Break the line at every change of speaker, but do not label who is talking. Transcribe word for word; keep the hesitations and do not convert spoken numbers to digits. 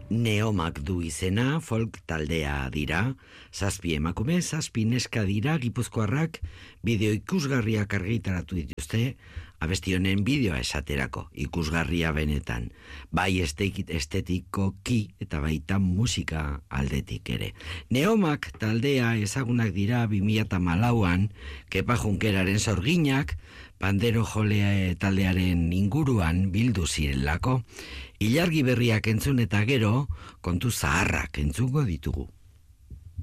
Neomak du izena, folk taldea dira, zazpi emakume, zazpi neska dira, gipuzkoarrak, bideo ikusgarriak argitaratu dituzte, abesti honen bideoa esaterako, ikusgarria benetan, bai estetikoki eta baita musika aldetik ere. Neomak taldea ezagunak dira bi mila hamalauan, Kepa Junkeraren sorginak, Pandero Jolea taldearen inguruan bildu zirelako, ilargi berriak entzun eta gero, kontu zaharrak entzungo ditugu.